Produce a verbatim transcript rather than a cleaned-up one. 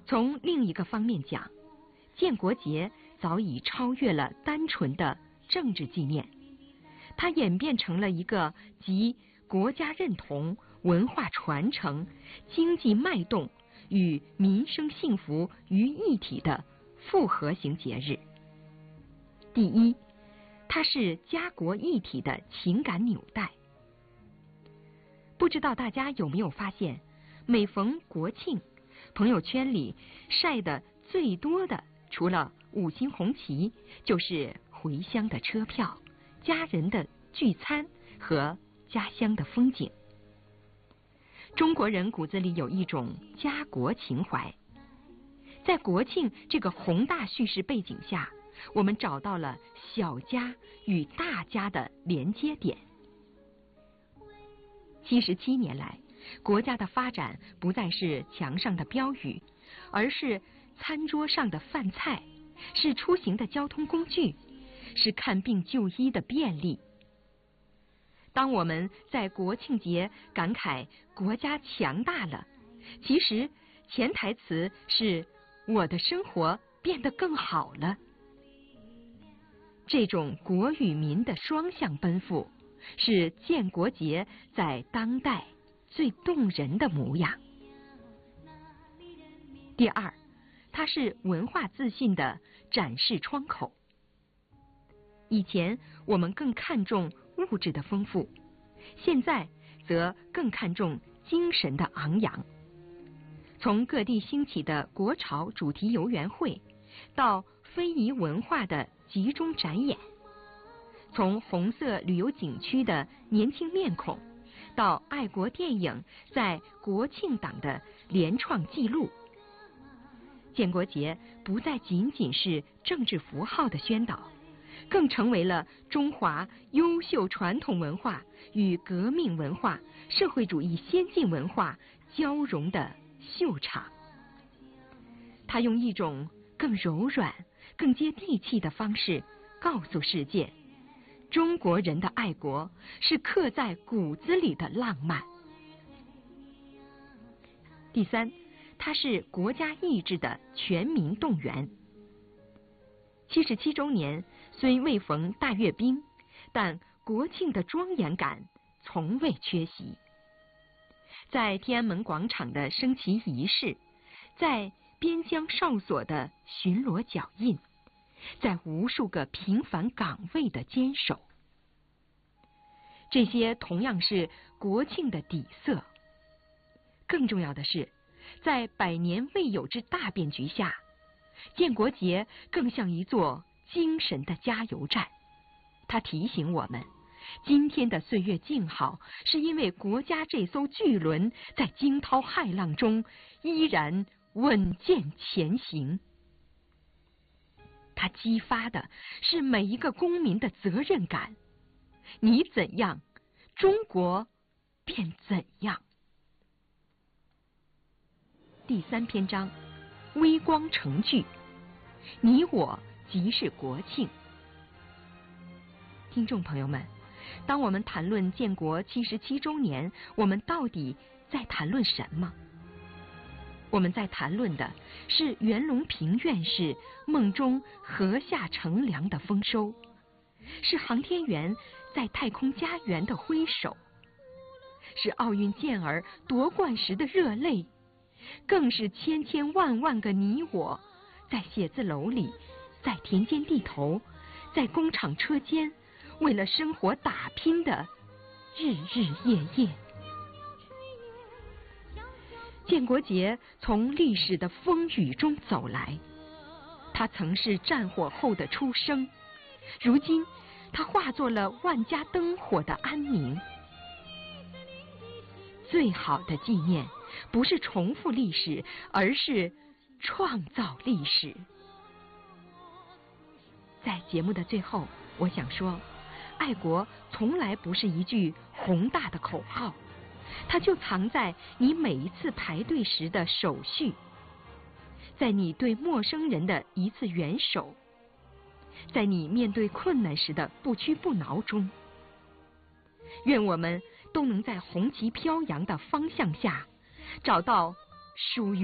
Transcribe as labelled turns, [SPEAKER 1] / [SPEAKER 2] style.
[SPEAKER 1] 从另一个方面讲，建国节早已超越了单纯的政治纪念，它演变成了一个集国家认同、文化传承、经济脉动与民生幸福于一体的复合型节日。第一，它是家国一体的情感纽带。不知道大家有没有发现，每逢国庆，朋友圈里晒的最多的，除了五星红旗，就是回乡的车票、家人的聚餐和家乡的风景。中国人骨子里有一种家国情怀，在国庆这个宏大叙事背景下，我们找到了小家与大家的连接点。七十七年来，国家的发展不再是墙上的标语，而是餐桌上的饭菜，是出行的交通工具，是看病就医的便利。当我们在国庆节感慨国家强大了，其实潜台词是我的生活变得更好了。这种国与民的双向奔赴，是建国节在当代最动人的模样。第二，它是文化自信的展示窗口。以前我们更看重物质的丰富，现在则更看重精神的昂扬。从各地兴起的国潮主题游园会，到非遗文化的集中展演，从红色旅游景区的年轻面孔，到爱国电影在国庆档的联创记录，建国节不再仅仅是政治符号的宣导，更成为了中华优秀传统文化与革命文化、社会主义先进文化交融的秀场。它用一种更柔软、更接地气的方式告诉世界，中国人的爱国是刻在骨子里的浪漫。第三，它是国家意志的全民动员。七十七周年虽未逢大阅兵，但国庆的庄严感从未缺席。在天安门广场的升旗仪式，在边疆哨所的巡逻脚印，在无数个平凡岗位的坚守，这些同样是国庆的底色。更重要的是，在百年未有之大变局下，建国节更像一座精神的加油站。它提醒我们，今天的岁月静好，是因为国家这艘巨轮在惊涛骇浪中依然稳健前行。它激发的是每一个公民的责任感，你怎样，中国便怎样。第三篇章，微光成炬，你我即是国庆。听众朋友们，当我们谈论建国七十七周年，我们到底在谈论什么？我们在谈论的是袁隆平院士梦中禾下乘凉的丰收，是航天员在太空家园的挥手，是奥运健儿夺冠时的热泪，更是千千万万个你我在写字楼里，在田间地头，在工厂车间，为了生活打拼的日日夜夜。建国节从历史的风雨中走来，它曾是战火后的出生，如今它化作了万家灯火的安宁。最好的纪念不是重复历史，而是创造历史。在节目的最后，我想说，爱国从来不是一句宏大的口号，它就藏在你每一次排队时的手续，在你对陌生人的一次援手，在你面对困难时的不屈不挠中。愿我们都能在红旗飘扬的方向下，找到属于